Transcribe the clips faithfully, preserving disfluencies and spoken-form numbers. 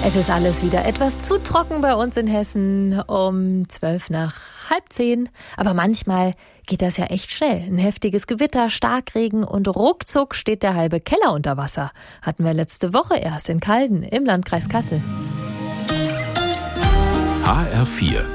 Es ist alles wieder etwas zu trocken bei uns in Hessen um zwölf nach halb zehn. Aber manchmal geht das ja echt schnell. Ein heftiges Gewitter, Starkregen und ruckzuck steht der halbe Keller unter Wasser. Hatten wir letzte Woche erst in Calden im Landkreis Kassel. H R vier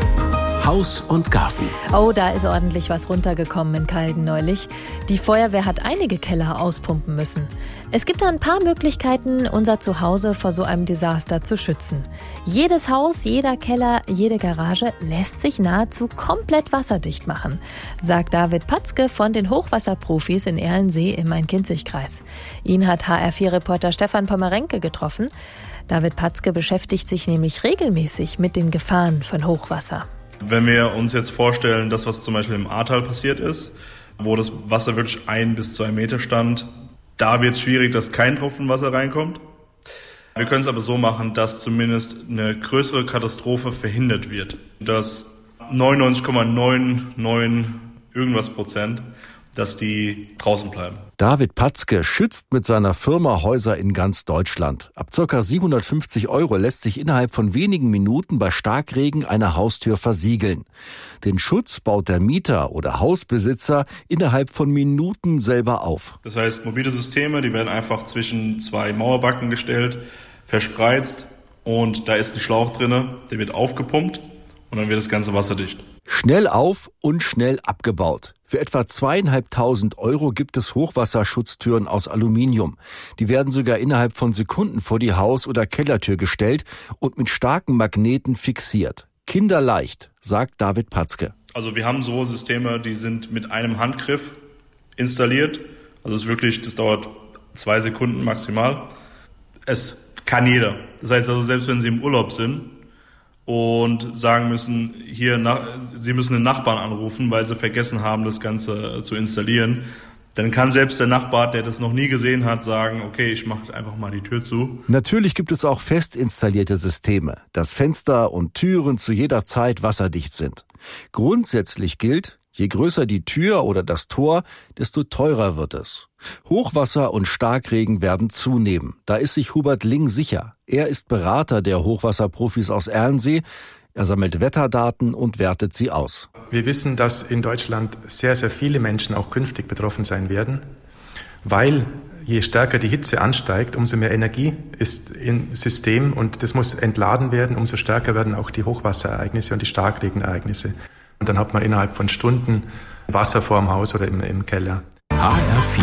Haus und Garten. Oh, da ist ordentlich was runtergekommen in Calden neulich. Die Feuerwehr hat einige Keller auspumpen müssen. Es gibt da ein paar Möglichkeiten, unser Zuhause vor so einem Desaster zu schützen. Jedes Haus, jeder Keller, jede Garage lässt sich nahezu komplett wasserdicht machen, sagt David Patzke von den Hochwasserprofis in Erlensee im Main-Kinzig-Kreis. Ihn hat H R vier Reporter Stefan Pomerenke getroffen. David Patzke beschäftigt sich nämlich regelmäßig mit den Gefahren von Hochwasser. Wenn wir uns jetzt vorstellen, das, was zum Beispiel im Ahrtal passiert ist, wo das Wasser wirklich ein bis zwei Meter stand, da wird es schwierig, dass kein Tropfen Wasser reinkommt. Wir können es aber so machen, dass zumindest eine größere Katastrophe verhindert wird. Dass neunundneunzig Komma neunundneunzig irgendwas Prozent, dass die draußen bleiben. David Patzke schützt mit seiner Firma Häuser in ganz Deutschland. Ab ca. siebenhundertfünfzig Euro lässt sich innerhalb von wenigen Minuten bei Starkregen eine Haustür versiegeln. Den Schutz baut der Mieter oder Hausbesitzer innerhalb von Minuten selber auf. Das heißt, mobile Systeme, die werden einfach zwischen zwei Mauerbacken gestellt, verspreizt und da ist ein Schlauch drin, der wird aufgepumpt und dann wird das Ganze wasserdicht. Schnell auf und schnell abgebaut. Für etwa zweieinhalbtausend Euro gibt es Hochwasserschutztüren aus Aluminium. Die werden sogar innerhalb von Sekunden vor die Haus- oder Kellertür gestellt und mit starken Magneten fixiert. Kinderleicht, sagt David Patzke. Also wir haben so Systeme, die sind mit einem Handgriff installiert. Also es ist wirklich, das dauert zwei Sekunden maximal. Es kann jeder. Das heißt also, selbst wenn Sie im Urlaub sind und sagen müssen, hier, nach, Sie müssen den Nachbarn anrufen, weil Sie vergessen haben, das Ganze zu installieren, dann kann selbst der Nachbar, der das noch nie gesehen hat, sagen, okay, ich mache einfach mal die Tür zu. Natürlich gibt es auch fest installierte Systeme, dass Fenster und Türen zu jeder Zeit wasserdicht sind. Grundsätzlich gilt, je größer die Tür oder das Tor, desto teurer wird es. Hochwasser und Starkregen werden zunehmen. Da ist sich Hubert Ling sicher. Er ist Berater der Hochwasserprofis aus Erlensee. Er sammelt Wetterdaten und wertet sie aus. Wir wissen, dass in Deutschland sehr, sehr viele Menschen auch künftig betroffen sein werden, weil je stärker die Hitze ansteigt, umso mehr Energie ist im System und das muss entladen werden, umso stärker werden auch die Hochwasserereignisse und die Starkregenereignisse. Und dann hat man innerhalb von Stunden Wasser vor dem Haus oder im, im Keller. H R vier